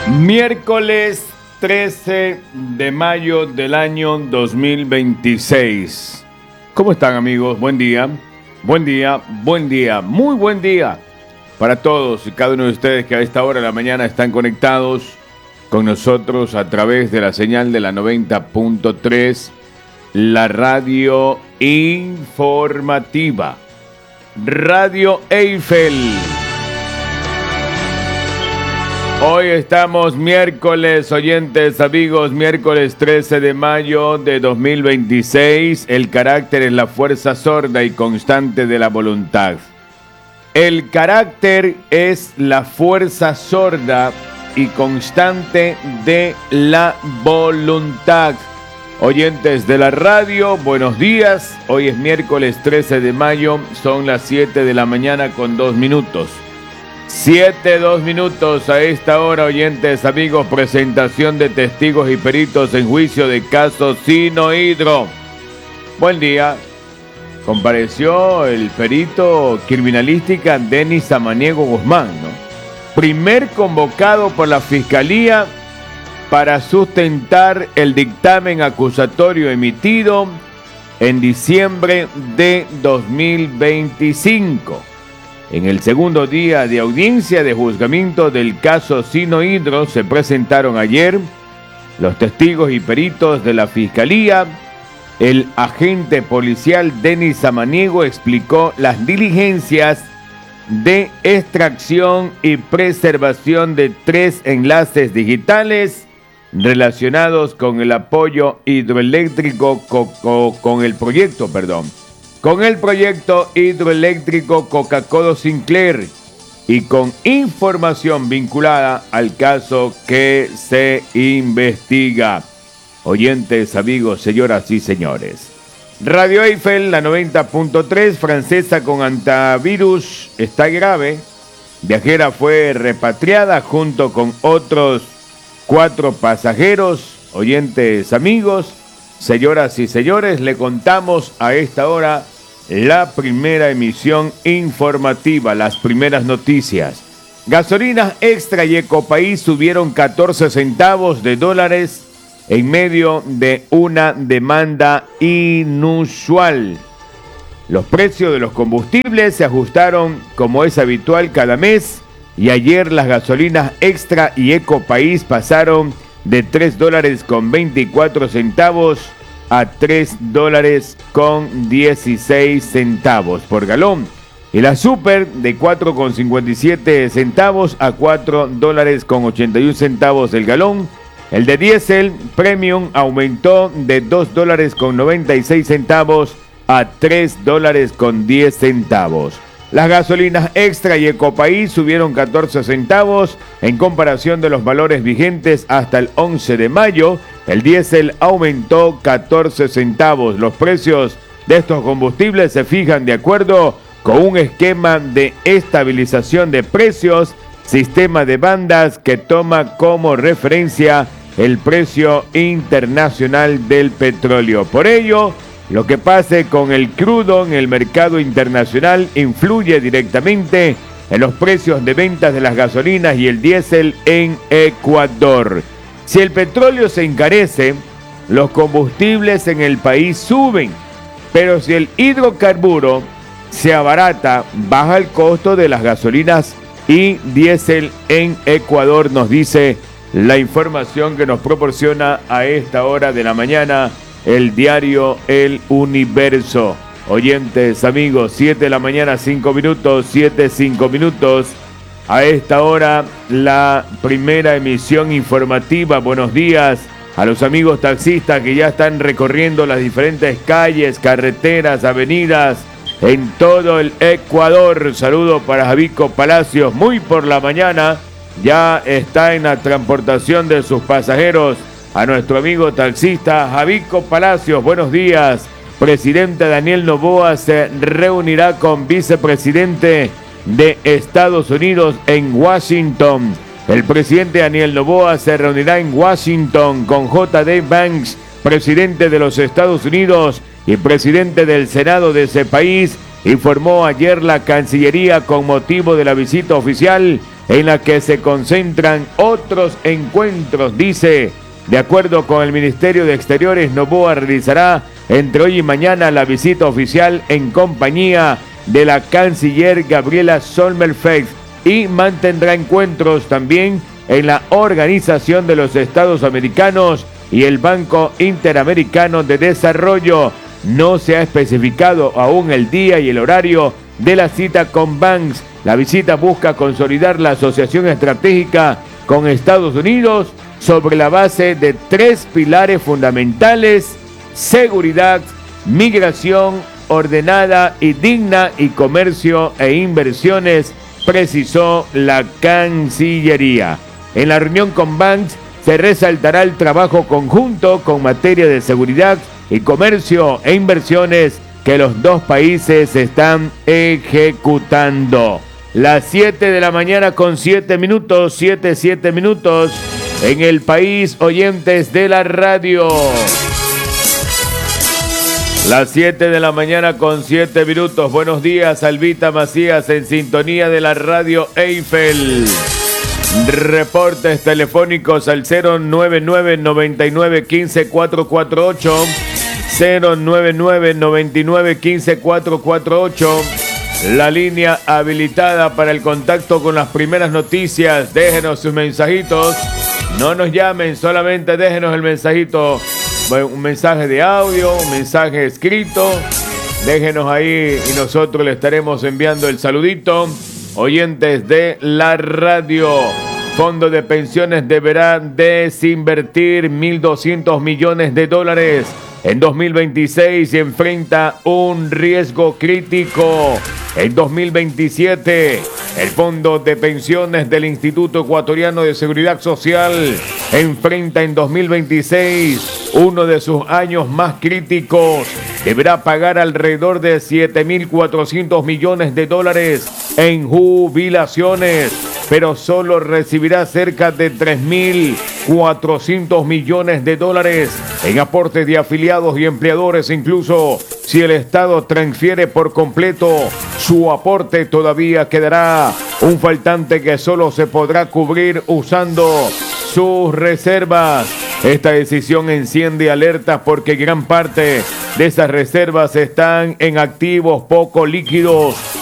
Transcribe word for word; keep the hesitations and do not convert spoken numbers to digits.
Miércoles trece de mayo del año dos mil veintiséis. ¿Cómo están, amigos? Buen día, buen día, buen día, muy buen día para todos y cada uno de ustedes que a esta hora de la mañana están conectados con nosotros a través de la señal de la noventa punto tres, la radio informativa, Radio Eiffel. Hoy estamos miércoles, oyentes, amigos, miércoles trece de mayo de dos mil veintiséis. El carácter es la fuerza sorda y constante de la voluntad. El carácter es la fuerza sorda y constante de la voluntad. Oyentes de la radio, buenos días. Hoy es miércoles trece de mayo, son las siete de la mañana con dos minutos. Siete, dos minutos a esta hora, oyentes, amigos, presentación de testigos y peritos en juicio de caso Sinohydro. Buen día. Compareció el perito criminalística Denis Samaniego Guzmán, ¿no? Primer convocado por la Fiscalía para sustentar el dictamen acusatorio emitido en diciembre de dos mil veinticinco. En el segundo día de audiencia de juzgamiento del caso Sinohydro se presentaron ayer los testigos y peritos de la Fiscalía. El agente policial Denis Samaniego explicó las diligencias de extracción y preservación de tres enlaces digitales relacionados con el apoyo hidroeléctrico co- co- con el proyecto, perdón. con el proyecto hidroeléctrico Coca-Cola Sinclair y con información vinculada al caso que se investiga. Oyentes, amigos, señoras y señores. Radio Eiffel, la noventa punto tres, francesa con antivirus, está grave. Viajera fue repatriada junto con otros cuatro pasajeros. Oyentes, amigos, señoras y señores, le contamos a esta hora la primera emisión informativa, las primeras noticias. Gasolinas Extra y Ecopaís subieron catorce centavos de dólares en medio de una demanda inusual. Los precios de los combustibles se ajustaron como es habitual cada mes y ayer las gasolinas Extra y Ecopaís pasaron de tres dólares con veinticuatro centavos a tres dólares con dieciséis centavos por galón. Y la Super de cuatro con cincuenta y siete centavos a cuatro dólares con ochenta y uno centavos el galón. El de diésel Premium aumentó de dos dólares con noventa y seis centavos a tres dólares con diez centavos. Las gasolinas Extra y Ecopaís subieron catorce centavos en comparación de los valores vigentes hasta el once de mayo. El diésel aumentó catorce centavos. Los precios de estos combustibles se fijan de acuerdo con un esquema de estabilización de precios, sistema de bandas que toma como referencia el precio internacional del petróleo. Por ello, lo que pase con el crudo en el mercado internacional influye directamente en los precios de ventas de las gasolinas y el diésel en Ecuador. Si el petróleo se encarece, los combustibles en el país suben, pero si el hidrocarburo se abarata, baja el costo de las gasolinas y diésel en Ecuador, nos dice la información que nos proporciona a esta hora de la mañana el diario El Universo. Oyentes, amigos, siete de la mañana, cinco minutos, siete, cinco minutos. A esta hora, la primera emisión informativa. Buenos días a los amigos taxistas que ya están recorriendo las diferentes calles, carreteras, avenidas en todo el Ecuador. Saludo para Javico Palacios. Muy por la mañana ya está en la transportación de sus pasajeros a nuestro amigo taxista Javico Palacios. Buenos días. Presidente Daniel Noboa se reunirá con vicepresidente de Estados Unidos en Washington. El presidente Daniel Noboa se reunirá en Washington con J D Vance, presidente de los Estados Unidos y presidente del Senado de ese país, informó ayer la Cancillería con motivo de la visita oficial en la que se concentran otros encuentros, dice. De acuerdo con el Ministerio de Exteriores, Noboa realizará entre hoy y mañana la visita oficial en compañía de la canciller Gabriela Sommerfeld y mantendrá encuentros también en la Organización de los Estados Americanos y el Banco Interamericano de Desarrollo. No se ha especificado aún el día y el horario de la cita con Banks. La visita busca consolidar la asociación estratégica con Estados Unidos sobre la base de tres pilares fundamentales: seguridad, migración ordenada y digna y comercio e inversiones, precisó la Cancillería. En la reunión con Banks se resaltará el trabajo conjunto con materia de seguridad y comercio e inversiones que los dos países están ejecutando. Las siete de la mañana con siete minutos, siete, siete minutos en el país, oyentes de la radio. Las siete de la mañana con siete minutos. Buenos días, Albita Macías en sintonía de la radio Eiffel. Reportes telefónicos al cero nueve nueve, noventa y nueve, quince, cuatrocientos cuarenta y ocho. cero nueve nueve, noventa y nueve, quince, cuatrocientos cuarenta y ocho. La línea habilitada para el contacto con las primeras noticias. Déjenos sus mensajitos. No nos llamen, solamente déjenos el mensajito. Un mensaje de audio, un mensaje escrito. Déjenos ahí y nosotros le estaremos enviando el saludito. Oyentes de la radio. Fondo de pensiones deberá desinvertir mil doscientos millones de dólares en dos mil veintiséis y enfrenta un riesgo crítico. En dos mil veintisiete, el Fondo de Pensiones del Instituto Ecuatoriano de Seguridad Social enfrenta en dos mil veintiséis uno de sus años más críticos. Deberá pagar alrededor de siete mil cuatrocientos millones de dólares en jubilaciones, pero solo recibirá cerca de tres mil cuatrocientos millones de dólares en aportes de afiliados y empleadores. Incluso si el Estado transfiere por completo su aporte, todavía quedará un faltante que solo se podrá cubrir usando sus reservas. Esta decisión enciende alertas porque gran parte de esas reservas están en activos poco líquidos